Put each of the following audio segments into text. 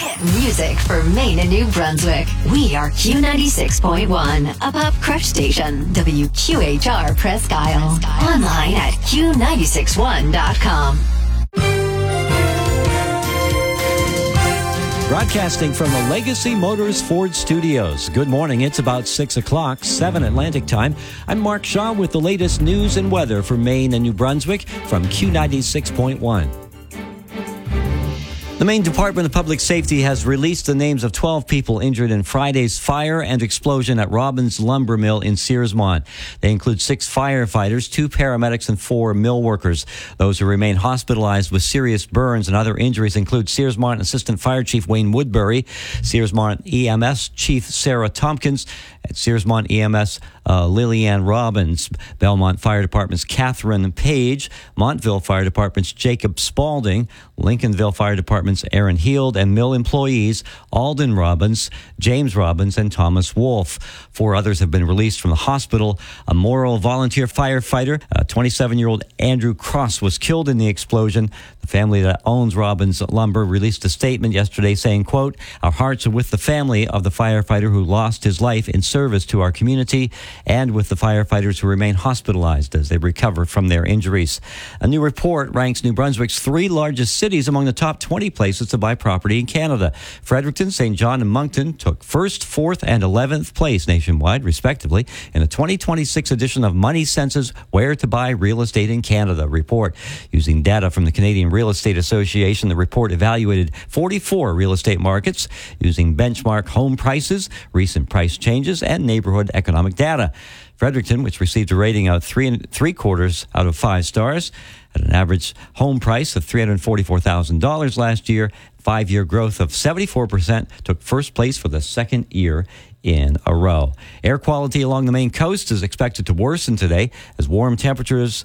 Hit music for Maine and New Brunswick. We are Q96.1, a pop crush station. WQHR Presque Isle. Online at Q961.com. Broadcasting from the Legacy Motors Ford Studios. Good morning. It's about 6 o'clock, 7 Atlantic time. I'm Mark Shaw with the latest news and weather for Maine and New Brunswick from Q96.1. The Maine Department of Public Safety has released the names of 12 people injured in Friday's fire and explosion at Robbins Lumber Mill in Searsmont. They include 6 firefighters, 2 paramedics, and 4 mill workers. Those who remain hospitalized with serious burns and other injuries include Searsmont Assistant Fire Chief Wayne Woodbury, Searsmont EMS Chief Sarah Tompkins, at Searsmont EMS Lillianne Robbins, Belmont Fire Department's Catherine Page, Montville Fire Department's Jacob Spalding, Lincolnville Fire Department's Aaron Heald, and mill employees Alden Robbins, James Robbins, and Thomas Wolf. 4 others have been released from the hospital. A Morrill volunteer firefighter, 27-year-old Andrew Cross, was killed in the explosion. The family that owns Robbins Lumber released a statement yesterday saying, quote, "Our hearts are with the family of the firefighter who lost his life in service to our community and with the firefighters who remain hospitalized as they recover from their injuries." A new report ranks New Brunswick's 3 largest cities among the top 20 places to buy property in Canada. Fredericton, St. John, and Moncton took 1st, 4th, and 11th place nationwide, respectively, in the 2026 edition of Money Sense's Where to Buy Real Estate in Canada report. Using data from the Canadian Real Estate Association, the report evaluated 44 real estate markets using benchmark home prices, recent price changes, and neighborhood economic data. Fredericton, which received a rating of 3.75 out of 5 stars, at an average home price of $344,000 last year, 5-year growth of 74%, took first place for the second year in a row. Air quality along the Maine coast is expected to worsen today as warm temperatures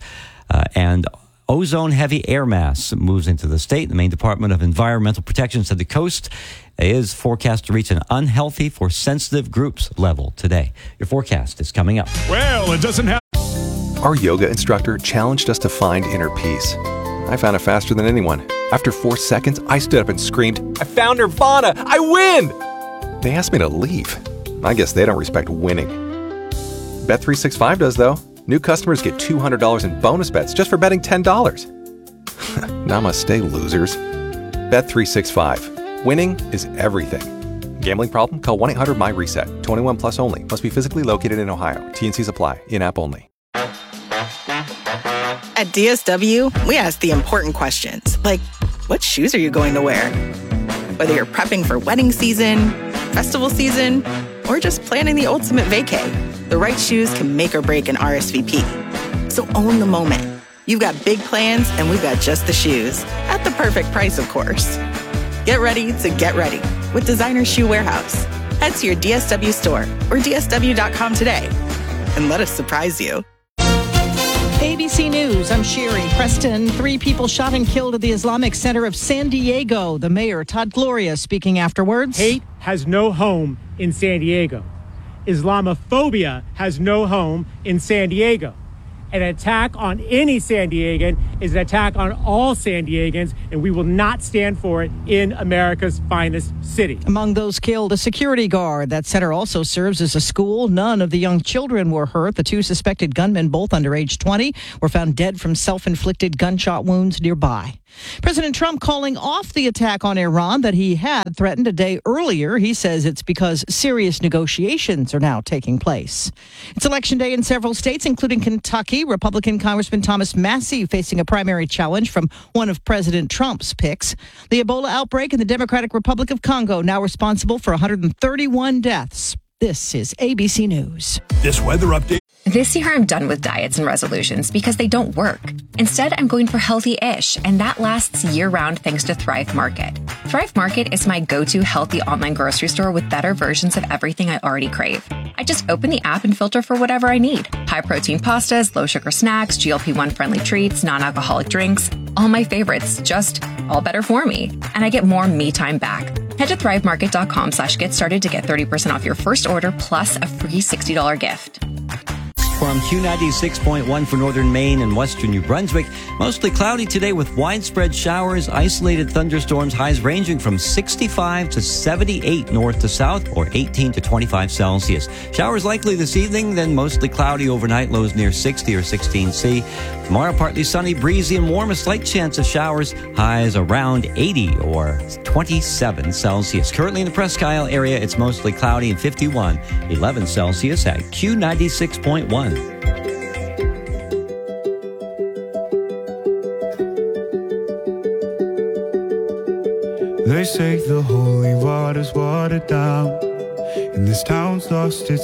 and ozone-heavy air mass moves into the state. The Maine Department of Environmental Protection said the coast is forecast to reach an unhealthy for sensitive groups level today. Your forecast is coming up. Well, it doesn't have... Our yoga instructor challenged us to find inner peace. I found it faster than anyone. After 4 seconds, I stood up and screamed, "I found Nirvana! I win!" They asked me to leave. I guess they don't respect winning. Bet365 does, though. New customers get $200 in bonus bets just for betting $10. Namaste, losers. Bet365. Winning is everything. Gambling problem? Call 1-800-MY-RESET. 21 plus only. Must be physically located in Ohio. T&Cs apply. In-app only. At DSW, we ask the important questions, like, what shoes are you going to wear? Whether you're prepping for wedding season, festival season, or just planning the ultimate vacay, the right shoes can make or break an RSVP. So own the moment. You've got big plans, and we've got just the shoes. At the perfect price, of course. Get ready to get ready with Designer Shoe Warehouse. Head to your DSW store or DSW.com today and let us surprise you. ABC News, I'm Sherry. Preston, 3 people shot and killed at the Islamic Center of San Diego. The mayor, Todd Gloria, speaking afterwards. Hate has no home in San Diego. Islamophobia has no home in San Diego. An attack on any San Diegan is an attack on all San Diegans, and we will not stand for it in America's finest city. Among those killed, a security guard. That center also serves as a school. None of the young children were hurt. The 2 suspected gunmen, both under age 20, were found dead from self-inflicted gunshot wounds nearby. President Trump calling off the attack on Iran that he had threatened a day earlier. He says it's because serious negotiations are now taking place. It's Election Day in several states, including Kentucky. Republican Congressman Thomas Massie facing a primary challenge from one of President Trump's picks. The Ebola outbreak in the Democratic Republic of Congo now responsible for 131 deaths. This is ABC News. This weather update. This year, I'm done with diets and resolutions because they don't work. Instead, I'm going for healthy-ish, and that lasts year-round thanks to Thrive Market. Thrive Market is my go-to healthy online grocery store with better versions of everything I already crave. I just open the app and filter for whatever I need. High-protein pastas, low-sugar snacks, GLP-1 friendly treats, non-alcoholic drinks. All my favorites, just all better for me. And I get more me time back. Head to thrivemarket.com/get started to get 30% off your first order plus a free $60 gift. from Q96.1 for northern Maine and western New Brunswick. Mostly cloudy today with widespread showers, isolated thunderstorms, highs ranging from 65 to 78 north to south or 18 to 25 Celsius. Showers likely this evening, then mostly cloudy overnight, lows near 60 or 16 C. Tomorrow, partly sunny, breezy, and warm. A slight chance of showers, highs around 80 or 27 Celsius. Currently in the Presque Isle area, it's mostly cloudy and 51, 11 Celsius at Q96.1. They say the holy water's watered down, and this town's lost its